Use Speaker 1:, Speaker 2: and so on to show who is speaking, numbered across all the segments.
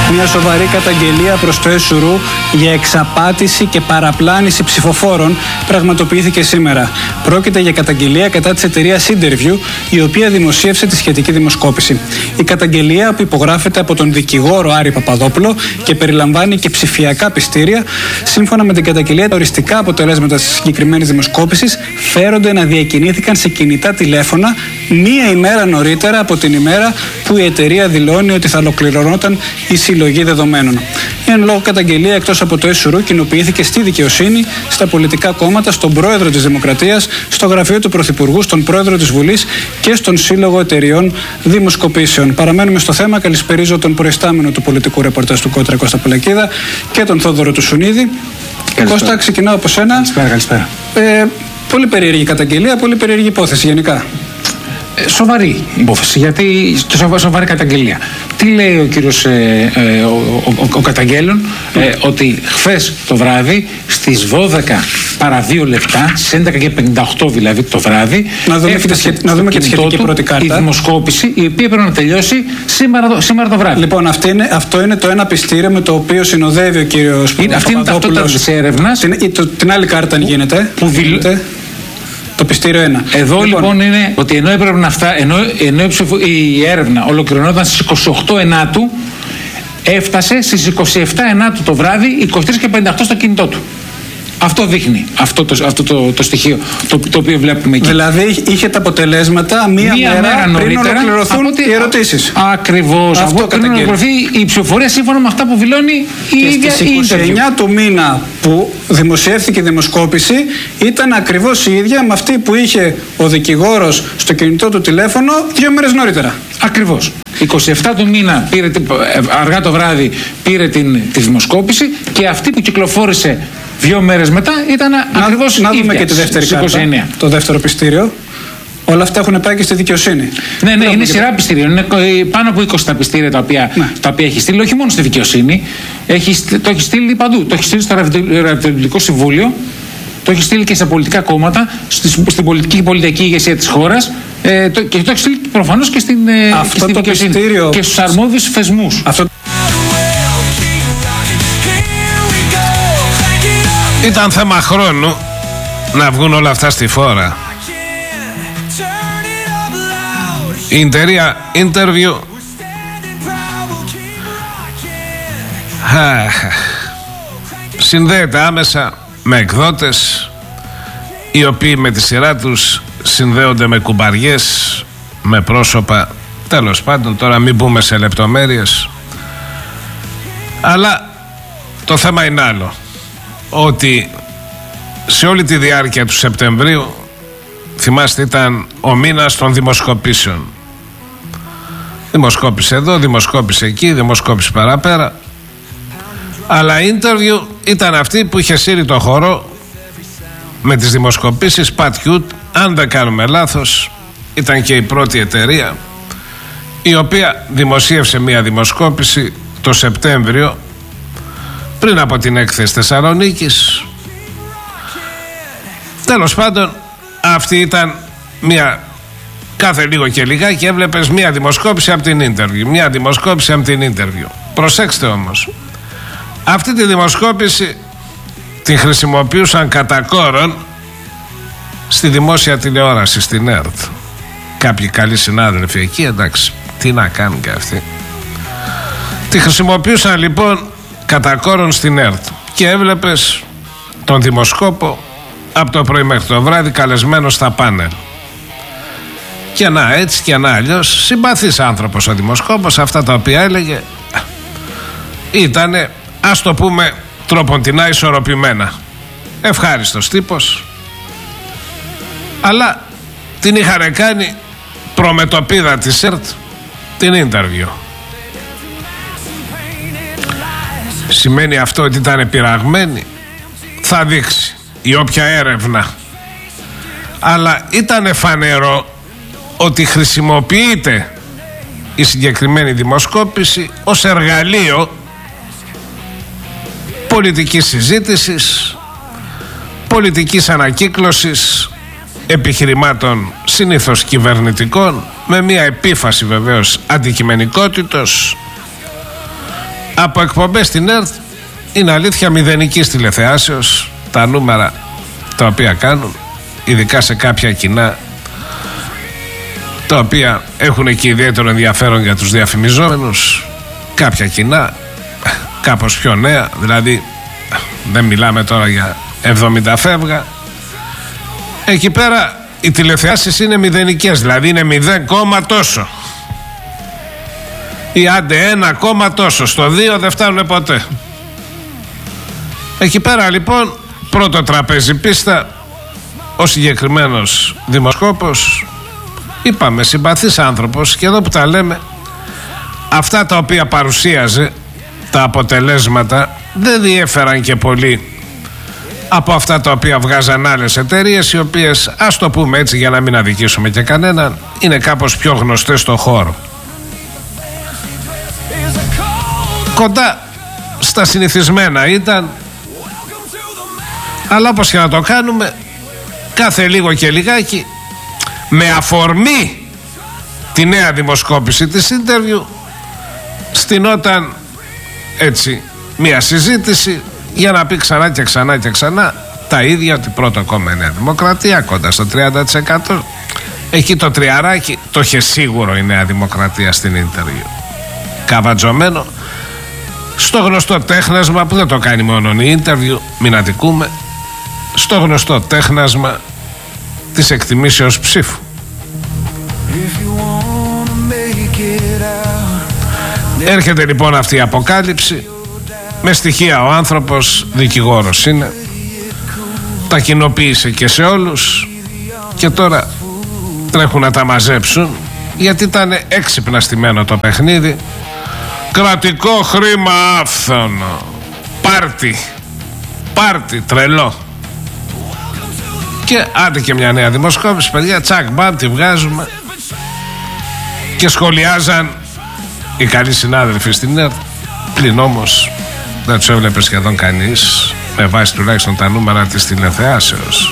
Speaker 1: Μια σοβαρή καταγγελία προς το ΕΣΟΥΡΟΥ για εξαπάτηση και παραπλάνηση ψηφοφόρων πραγματοποιήθηκε σήμερα. Πρόκειται για καταγγελία κατά της εταιρείας Interview, η οποία δημοσίευσε τη σχετική δημοσκόπηση. Η καταγγελία, που υπογράφεται από τον δικηγόρο Άρη Παπαδόπουλο και περιλαμβάνει και ψηφιακά πιστήρια, σύμφωνα με την καταγγελία, τα οριστικά αποτελέσματα της συγκεκριμένης δημοσκόπησης φέρονται να διακινήθηκαν σε κινητά τηλέφωνα μία ημέρα νωρίτερα από την ημέρα που η εταιρεία δηλώνει ότι θα ολοκληρωνόταν η συλλογή δεδομένων. Η εν λόγω καταγγελία, εκτός από το ΕΣΟΥΡΟΥ, κοινοποιήθηκε στη δικαιοσύνη, στα πολιτικά κόμματα, στον πρόεδρο της Δημοκρατίας, στο γραφείο του Πρωθυπουργού, στον πρόεδρο της Βουλής και στον Σύλλογο Εταιριών Δημοσκοπήσεων. Παραμένουμε στο θέμα. Καλησπερίζω τον προϊστάμενο του πολιτικού ρεπορτάζ του Κότρα, Κώστα Πελακίδα, και τον Θόδωρο του Σουνίδη. Κώστα, ξεκινάω από σένα.
Speaker 2: Καλησπέρα.
Speaker 1: Πολύ περίεργη καταγγελία, πολύ περίεργη υπόθεση γενικά.
Speaker 2: Σοβαρή υπόθεση, γιατί σοβαρή καταγγελία. Τι λέει ο κύριος ο καταγγέλων, ότι χθες το βράδυ στις 12 παρά 2 λεπτά, στις 11:58 δηλαδή το βράδυ,
Speaker 1: να δούμε και τη σχετική πρώτη κάρτα.
Speaker 2: Η δημοσκόπηση, η οποία πρέπει να τελειώσει σήμερα το βράδυ.
Speaker 1: Λοιπόν, αυτό είναι το ένα πιστήριο με το οποίο συνοδεύει ο κύριος Παπαδόπουλος.
Speaker 2: Αυτή είναι ταυτότητα της έρευνας.
Speaker 1: Την άλλη κάρτα, αν γίνεται. Το πιστήριο 1.
Speaker 2: Εδώ λοιπόν είναι ότι ενώ έπρεπε να φτάσει, ενώ η έρευνα ολοκληρωνόταν στις 28 Ενάτου, έφτασε στις 27 Ενάτου το βράδυ, 23:58 στο κινητό του. Αυτό δείχνει αυτό το στοιχείο το οποίο βλέπουμε εκεί.
Speaker 1: Δηλαδή είχε τα αποτελέσματα μία μέρα πριν ολοκληρωθούν οι ερωτήσεις.
Speaker 2: Ακριβώς. Αυτό πριν ολοκληρωθεί η ψηφοφορία σύμφωνα με αυτά που δηλώνει η ίδια η Interview.
Speaker 1: Στις 29 του μήνα που δημοσιεύθηκε η δημοσκόπηση ήταν ακριβώς η ίδια με αυτή που είχε ο δικηγόρος στο κινητό του τηλέφωνο 2 μέρες νωρίτερα.
Speaker 2: Ακριβώς. 27 του μήνα αργά το βράδυ πήρε τη δημοσκόπηση, και αυτή που κυκλοφόρησε 2 μέρες μετά ήταν ακριβώς
Speaker 1: να
Speaker 2: ίδια.
Speaker 1: δούμε και τη δεύτερη κάρτα, το δεύτερο πιστήριο. Όλα αυτά έχουν πάει και στη δικαιοσύνη.
Speaker 2: Ναι, είναι σειρά πιστήριων. Είναι πάνω από 20 τα πιστήρια τα οποία έχει στείλει, όχι μόνο στη δικαιοσύνη. Το έχει στείλει παντού. Το έχει στείλει στο Ραδευτικό Συμβούλιο, το έχει στείλει και στα πολιτικά κόμματα, στην πολιτική ηγεσία της χώρας, και το έχει στείλει προφανώς και στην δικαιοσύνη και στους αρμόδιους θεσμούς.
Speaker 3: Ήταν θέμα χρόνου να βγουν όλα αυτά στη φόρα. Η εταιρεία Interview συνδέεται άμεσα με εκδότες, οι οποίοι με τη σειρά τους συνδέονται με κουμπαριές, με πρόσωπα. Τέλος πάντων, τώρα μην μπούμε σε λεπτομέρειες, αλλά το θέμα είναι άλλο. Ότι σε όλη τη διάρκεια του Σεπτεμβρίου, θυμάστε, ήταν ο μήνας των δημοσκοπήσεων. Δημοσκόπησε εδώ, δημοσκόπησε εκεί, δημοσκόπησε παραπέρα. Αλλά η Interview ήταν αυτή που είχε σύρει το χορό με τις δημοσκοπήσεις. Πατιούτ, αν δεν κάνουμε λάθος, ήταν και η πρώτη εταιρεία η οποία δημοσίευσε μια δημοσκόπηση το Σεπτέμβριο, πριν από την έκθεση Θεσσαλονίκης. Τέλος πάντων, αυτή ήταν μια, κάθε λίγο και λιγάκι έβλεπες μια δημοσκόπηση από την Interview, μια δημοσκόπηση από την Interview. Προσέξτε όμως, αυτή τη δημοσκόπηση τη χρησιμοποιούσαν κατά κόρον στη δημόσια τηλεόραση, στην ΕΡΤ. Κάποιοι καλοί συνάδελφοι εκεί, εντάξει, τι να κάνουν και αυτοί. Τη χρησιμοποιούσαν λοιπόν κατά κόρον στην ΕΡΤ και έβλεπες τον δημοσκόπο από το πρωί μέχρι το βράδυ καλεσμένο στα πάνελ. Και να έτσι και να αλλιώς, συμπαθής άνθρωπος ο δημοσκόπος. Αυτά τα οποία έλεγε ήτανε, ας το πούμε, τροποντινά ισορροπημένα. Ευχάριστος τύπος. Αλλά την είχαν κάνει προμετωπίδα της ΕΡΤ την Interview. Σημαίνει αυτό ότι ήταν πειραγμένη? Θα δείξει η όποια έρευνα. Αλλά ήταν φανερό ότι χρησιμοποιείται η συγκεκριμένη δημοσκόπηση ως εργαλείο πολιτικής συζήτησης, πολιτικής ανακύκλωσης επιχειρημάτων συνήθως κυβερνητικών, με μια επίφαση βεβαίως αντικειμενικότητος, από εκπομπές στην ΕΡΤ είναι αλήθεια μηδενικής τηλεθεάσεως τα νούμερα τα οποία κάνουν, ειδικά σε κάποια κοινά τα οποία έχουν και ιδιαίτερο ενδιαφέρον για τους διαφημιζόμενους, κάποια κοινά κάπως πιο νέα, δηλαδή δεν μιλάμε τώρα για 70 φεύγα. Εκεί πέρα οι τηλεθεάσεις είναι μηδενικές, δηλαδή είναι 0, τόσο ή άντε 1, τόσο, στο 2 δεν φτάνουν ποτέ. Εκεί πέρα λοιπόν πρώτο τραπέζι πίστα ο συγκεκριμένος δημοσκόπος, είπαμε συμπαθής άνθρωπος, και εδώ που τα λέμε, αυτά τα οποία παρουσίαζε, τα αποτελέσματα δεν διέφεραν και πολύ από αυτά τα οποία βγάζαν άλλες εταιρείες, οι οποίες, ας το πούμε έτσι για να μην αδικήσουμε και κανέναν, είναι κάπως πιο γνωστές στο χώρο. Κοντά στα συνηθισμένα ήταν, αλλά όπως και να το κάνουμε, κάθε λίγο και λιγάκι, με αφορμή τη νέα δημοσκόπηση της Interview, στηνόταν έτσι μια συζήτηση για να πει ξανά και ξανά και ξανά τα ίδια, ότι πρώτο κόμμα είναι Νέα Δημοκρατία, κοντά στο 30%. Εκεί το τριαράκι το είχε σίγουρο η Νέα Δημοκρατία στην Interview, καβατζωμένο στο γνωστό τέχνασμα που δεν το κάνει μόνο η Interview, μην αδικούμε, στο γνωστό τέχνασμα της εκτιμήσεως ψήφου. Έρχεται λοιπόν αυτή η αποκάλυψη, με στοιχεία ο άνθρωπος, δικηγόρος είναι, τα κοινοποίησε και σε όλους, και τώρα τρέχουν να τα μαζέψουν, γιατί ήταν έξυπνα στημένο το παιχνίδι. Κρατικό χρήμα άφθονο, πάρτι τρελό. Και άντε και μια νέα δημοσκόπηση, παιδιά, τσακ μπαμ, τη βγάζουμε. Και σχολιάζαν οι καλοί συνάδελφοι στην ΕΡΤ, πλην όμως δεν τους έβλεπε σχεδόν κανείς, με βάση τουλάχιστον τα νούμερα της τηλεθεάσεως.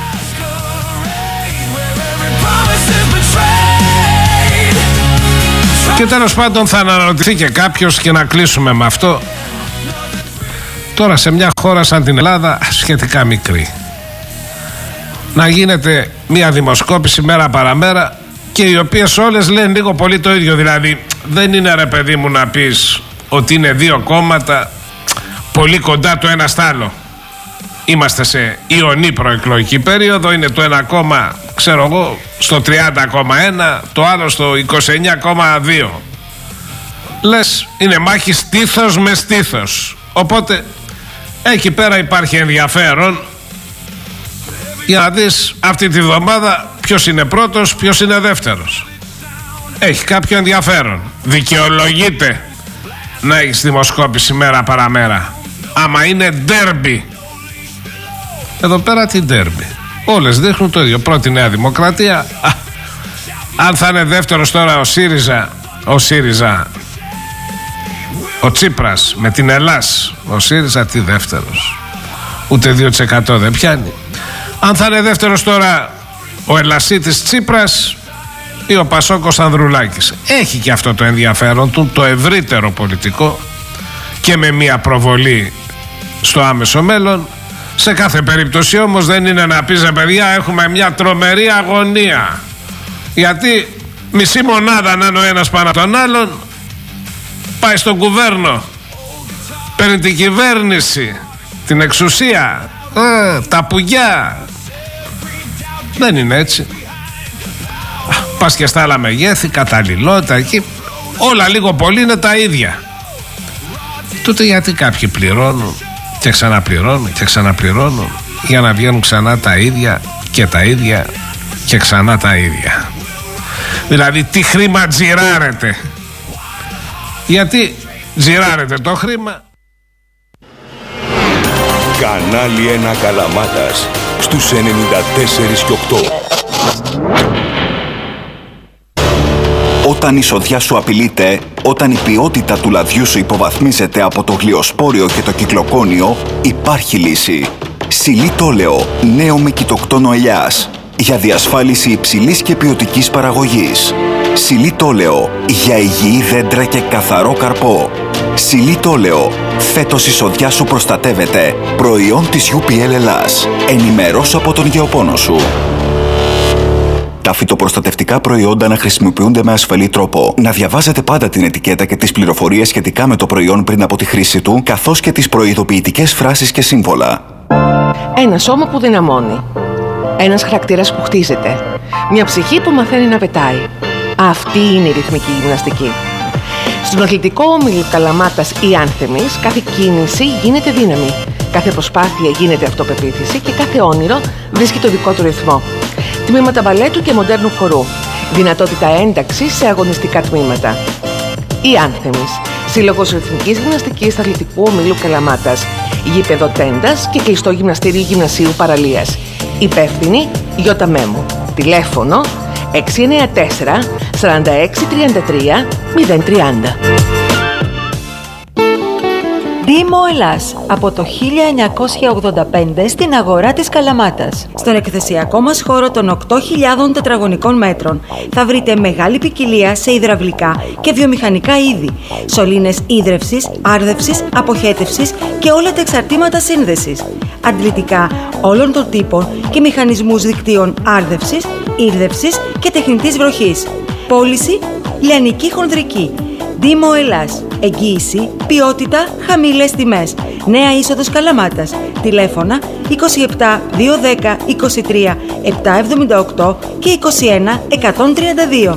Speaker 3: Και τέλος πάντων θα αναρωτηθεί και κάποιος, και να κλείσουμε με αυτό, τώρα σε μια χώρα σαν την Ελλάδα, σχετικά μικρή, να γίνεται μια δημοσκόπηση μέρα παραμέρα, και οι οποίες όλες λένε λίγο πολύ το ίδιο. Δηλαδή δεν είναι, ρε παιδί μου, να πεις ότι είναι δύο κόμματα πολύ κοντά το ένα στο άλλο. Είμαστε σε ιονή προεκλογική περίοδο, είναι το ένα κόμμα, ξέρω εγώ, στο 30,1, το άλλο στο 29,2. Λες, είναι μάχη στήθος με στήθος. Οπότε εκεί πέρα υπάρχει ενδιαφέρον για να δεις αυτή τη βδομάδα ποιος είναι πρώτος, ποιος είναι δεύτερος. Έχει κάποιο ενδιαφέρον. Δικαιολογείται να έχεις δημοσκόπηση μέρα παραμέρα, άμα είναι ντέρμπι. Εδώ πέρα τι ντέρμπι, όλες δείχνουν το ίδιο. Πρώτη Νέα Δημοκρατία. Αν θα είναι δεύτερος τώρα ο ΣΥΡΙΖΑ, ο Τσίπρας με την Ελλάς, ο ΣΥΡΙΖΑ τι δεύτερος, ούτε 2% δεν πιάνει. Αν θα είναι δεύτερος τώρα ο Ελλασίτης Τσίπρας ή ο Πασόκος Ανδρουλάκης, έχει και αυτό το ενδιαφέρον του, το ευρύτερο πολιτικό, και με μια προβολή στο άμεσο μέλλον. Σε κάθε περίπτωση όμως δεν είναι να πεις, παιδιά, έχουμε μια τρομερή αγωνία, γιατί μισή μονάδα να είναι ο ένας πάνω από τον άλλον, πάει στον κουβέρνο, παίρνει την κυβέρνηση, την εξουσία, τα πουγιά. Δεν είναι έτσι. Πας και στα άλλα μεγέθη, καταλληλότητα, εκεί όλα λίγο πολύ είναι τα ίδια. Τότε γιατί κάποιοι πληρώνουν και ξαναπληρώνουν και ξαναπληρώνουν για να βγαίνουν ξανά τα ίδια και τα ίδια και ξανά τα ίδια? Δηλαδή τι χρήμα τζιράρεται? Γιατί τζιράρεται το χρήμα?
Speaker 4: Κανάλι 1 Καλαμάτας στους 94 και 8. Όταν η σοδιά σου απειλείται, όταν η ποιότητα του λαδιού σου υποβαθμίζεται από το γλιοσπόριο και το κυκλοκόνιο, υπάρχει λύση. Xylitoleo, νέο με κοιτοκτόνο ελιάς, για διασφάλιση υψηλής και ποιοτικής παραγωγής. Xylitoleo, για υγιή δέντρα και καθαρό καρπό. Σιλίτολεο. Φέτος η σοδιά σου προστατεύεται. Προϊόν της UPL Ελλάς. Ενημερώσου από τον γεωπόνο σου. Τα φυτοπροστατευτικά προϊόντα να χρησιμοποιούνται με ασφαλή τρόπο. Να διαβάζετε πάντα την ετικέτα και τις πληροφορίες σχετικά με το προϊόν πριν από τη χρήση του, καθώς και τις προειδοποιητικές φράσεις και σύμβολα.
Speaker 5: Ένα σώμα που δυναμώνει. Ένας χαρακτήρας που χτίζεται. Μια ψυχή που μαθαίνει να πετάει. Αυτή είναι η ρυθμική γυμναστική. Στον αθλητικό όμιλο Καλαμάτας ή Άνθεμης, κάθε κίνηση γίνεται δύναμη. Κάθε προσπάθεια γίνεται αυτοπεποίθηση και κάθε όνειρο βρίσκει το δικό του ρυθμό. Τμήματα μπαλέτου και μοντέρνου χορού. Δυνατότητα ένταξης σε αγωνιστικά τμήματα. Η Άνθεμης. Σύλλογος Ρυθμικής Γυμναστικής Αθλητικού Ομίλου Καλαμάτας. Γήπεδο τέντας και κλειστό γυμναστήριο Γυμνασίου Παραλίας. Υπεύθυνη Γιώτα Μέμου. Τηλέφωνο 694 46 33 030.
Speaker 6: Δήμο Ελλάς, από το 1985 στην αγορά της Καλαμάτας. Στον εκθεσιακό μας χώρο των 8.000 τετραγωνικών μέτρων θα βρείτε μεγάλη ποικιλία σε υδραυλικά και βιομηχανικά είδη, σωλήνες ίδρευσης, άρδευσης, αποχέτευσης και όλα τα εξαρτήματα σύνδεσης, αντλητικά όλων των τύπων και μηχανισμούς δικτύων άρδευσης, ήρδευσης και τεχνητής βροχής. Πώληση λιανική χονδρική. Δήμο Ελλάς. Εγγύηση, ποιότητα, χαμηλές τιμές. Νέα είσοδος Καλαμάτας. Τηλέφωνα 27 210 23 778 και 21 132.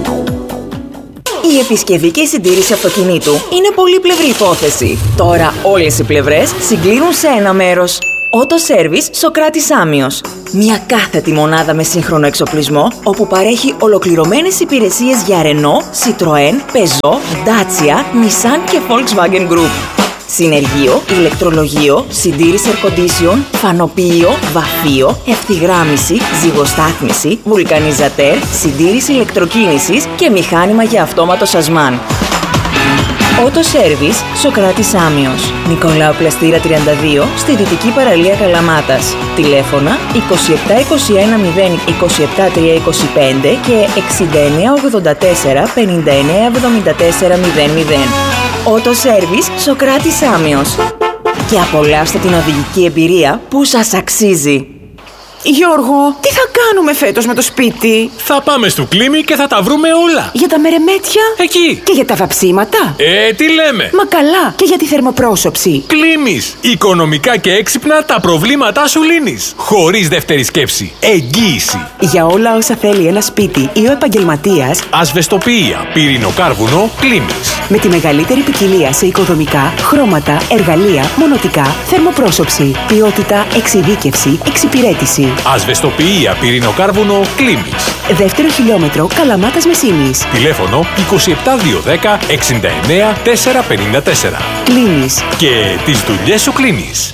Speaker 7: Η επισκευή και η συντήρηση αυτοκινήτου είναι πολύπλευρη υπόθεση. Τώρα όλες οι πλευρές συγκλίνουν σε ένα μέρος. Auto Service Σοκράτης Άμιος. Μια κάθετη μονάδα με σύγχρονο εξοπλισμό, όπου παρέχει ολοκληρωμένες υπηρεσίες για Renault, Citroën, Peugeot, Dacia, Nissan και Volkswagen Group. Συνεργείο, ηλεκτρολογείο, συντήρηση air condition, φανοποιείο, βαφείο, ευθυγράμμιση, ζυγοστάθμιση, βουλκανιζατέρ, συντήρηση ηλεκτροκίνησης και μηχάνημα για αυτόματο σασμάν. Auto Service Σοκράτης Άμιος. Νικολάου Πλαστήρα 32 στη Δυτική Παραλία Καλαμάτας. Τηλέφωνα 27 21 0 27 325 και 69 84 59 74 00. Auto Service Σοκράτης Άμιος. Και απολαύστε την οδηγική εμπειρία που σας αξίζει.
Speaker 8: Γιώργο, τι θα κάνουμε φέτος με το σπίτι?
Speaker 9: Θα πάμε στο Κλίμι και θα τα βρούμε όλα.
Speaker 8: Για τα μερεμέτια?
Speaker 9: Εκεί.
Speaker 8: Και για τα βαψίματα?
Speaker 9: Τι λέμε.
Speaker 8: Μα καλά, και για τη θερμοπρόσωψη.
Speaker 9: Κλίμις. Οικονομικά και έξυπνα τα προβλήματά σου λύνεις. Χωρίς δεύτερη σκέψη. Εγγύηση.
Speaker 8: Για όλα όσα θέλει ένα σπίτι ή ο επαγγελματίας.
Speaker 9: Ασβεστοποιία, πυρηνοκάρβουνο, Κλίμις.
Speaker 8: Με τη μεγαλύτερη ποικιλία σε οικοδομικά, χρώματα, εργαλεία, μονοτικά, θερμοπρόσωψη, ποιότητα, εξειδίκευση, εξυπηρέτηση.
Speaker 9: Ασβεστοποιία, πυρηνοκάρβουνο, Κλίμις.
Speaker 8: Δεύτερο χιλιόμετρο Καλαμάτας Μεσίνης.
Speaker 9: Τηλέφωνο 27210 69 454.
Speaker 8: Κλίμις.
Speaker 9: Και τις δουλειές σου κλείνεις.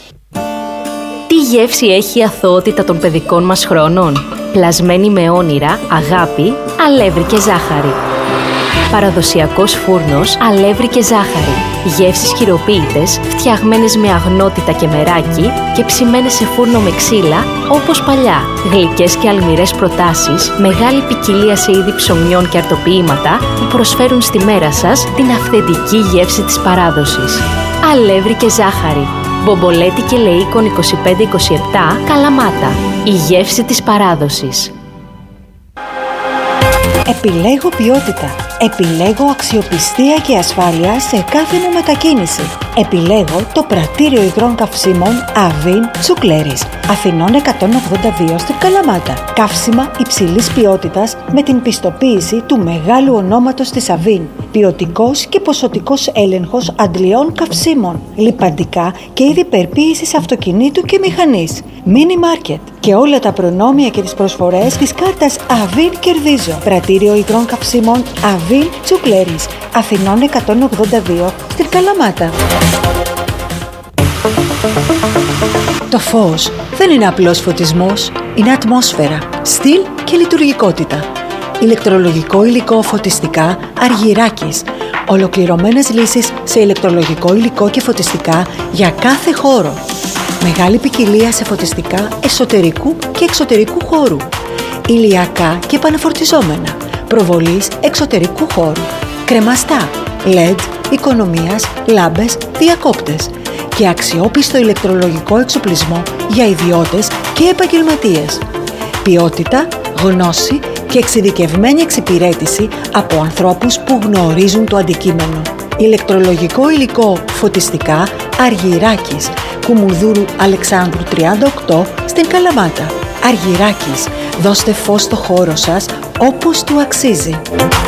Speaker 10: Τι γεύση έχει η αθωότητα των παιδικών μας χρόνων? Πλασμένη με όνειρα, αγάπη, αλεύρι και ζάχαρη. Παραδοσιακός φούρνος, αλεύρι και ζάχαρη. Γεύσεις χειροποίητες, φτιαγμένες με αγνότητα και μεράκι και ψημένες σε φούρνο με ξύλα, όπως παλιά. Γλυκές και αλμυρές προτάσεις, μεγάλη ποικιλία σε είδη ψωμιών και αρτοποιήματα που προσφέρουν στη μέρα σας την αυθεντική γεύση της παράδοσης. Αλεύρι και ζάχαρη. Μπομπολέτη και Λεΐκον 25-27, Καλαμάτα. Η γεύση της παράδοσης.
Speaker 6: Επιλέγω ποιότητα. Επιλέγω αξιοπιστία και ασφάλεια σε κάθε μου μετακίνηση. Επιλέγω το πρατήριο υγρών καυσίμων Αβίν Τσουκλέρης. Αθηνών 182 στην Καλαμάτα. Καύσιμα υψηλής ποιότητας με την πιστοποίηση του μεγάλου ονόματος της Αβίν. Ποιοτικός και ποσοτικός έλεγχος αντλειών καυσίμων. Λιπαντικά και είδη περποίησης αυτοκινήτου και μηχανής. Mini Market. Και όλα τα προνόμια και τις προσφορές της κάρτας Αβίν Κερδίζω. Πρατήριο υγρών καυσίμων Αβίν Τσουκλέρης. Αθηνών 182 στην Καλαμάτα. Το φως δεν είναι απλός φωτισμός, είναι ατμόσφαιρα, στυλ και λειτουργικότητα. Ηλεκτρολογικό υλικό φωτιστικά Αργυράκης. Ολοκληρωμένες λύσεις σε ηλεκτρολογικό υλικό και φωτιστικά για κάθε χώρο. Μεγάλη ποικιλία σε φωτιστικά εσωτερικού και εξωτερικού χώρου. Ηλιακά και επαναφορτιζόμενα. Προβολής εξωτερικού χώρου. κρεμαστά, LED, οικονομίας, λάμπες, διακόπτες και αξιόπιστο ηλεκτρολογικό εξοπλισμό για ιδιώτες και επαγγελματίες. Ποιότητα, γνώση και εξειδικευμένη εξυπηρέτηση από ανθρώπους που γνωρίζουν το αντικείμενο. Ηλεκτρολογικό υλικό φωτιστικά Αργυράκης, Κουμουνδούρου Αλεξάνδρου 38 στην Καλαμάτα. Αργυράκης, δώστε φως στο χώρο σας όπως του αξίζει.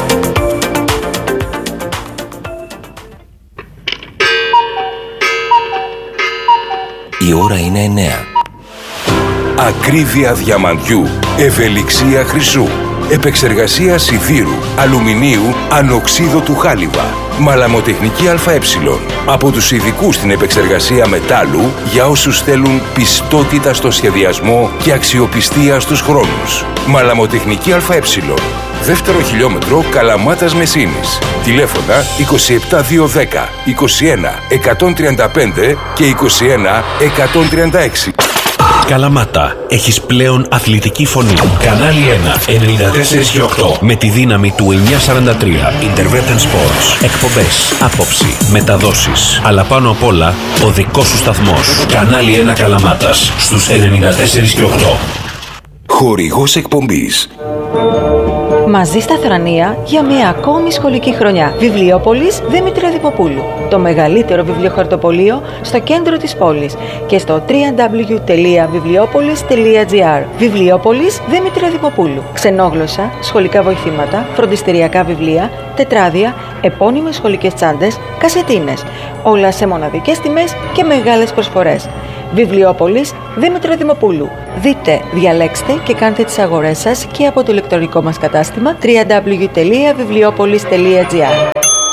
Speaker 11: Η ώρα είναι 9. Ακρίβεια διαμαντιού, ευελιξία χρυσού, επεξεργασία σιδήρου, αλουμινίου, ανοξίδωτου χάλιβα, μαλαμοτεχνική ΑΕ. Από τους ειδικούς στην επεξεργασία μετάλλου για όσους θέλουν πιστότητα στο σχεδιασμό και αξιοπιστία στους χρόνους. Μαλαμοτεχνική ΑΕ. Δεύτερο χιλιόμετρο Καλαμάτας Μεσίνης. Τηλέφωνα 27210, 21 135 και 21 136.
Speaker 12: Καλαμάτα, έχεις πλέον αθλητική φωνή. Κανάλι 1, 94 και 8. Με τη δύναμη του 943. Intervent Sports. Εκπομπές, άποψη, μεταδόσεις. Αλλά πάνω απ' όλα, ο δικός σου σταθμός. Κανάλι 1 Καλαμάτας, στους 94 και 8.
Speaker 11: Χορηγός εκπομπής.
Speaker 6: Μαζί στα Θρανία για μια ακόμη σχολική χρονιά. Βιβλιόπολης Δήμητρα Διποπούλου. Το μεγαλύτερο βιβλιοχαρτοπωλείο στο κέντρο της πόλης και στο www.βιβλιόπολης.gr. Βιβλιόπολης Δήμητρα Διποπούλου. Ξενόγλωσσα, σχολικά βοηθήματα, φροντιστεριακά βιβλία, τετράδια, επώνυμες σχολικές τσάντες, κασετίνες. Όλα σε μοναδικές τιμές και μεγάλες προσφορές. Βιβλιόπολης Δήμητρα Δημοπούλου. Δείτε, διαλέξτε και κάντε τις αγορές σας και από το ηλεκτρονικό μας κατάστημα www.βιβλιόπολης.gr.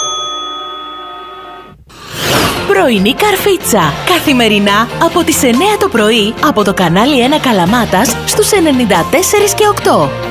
Speaker 13: Πρωινή Καρφίτσα. Καθημερινά από τις 9 το πρωί από το κανάλι 1 Καλαμάτας στους 94 και 8.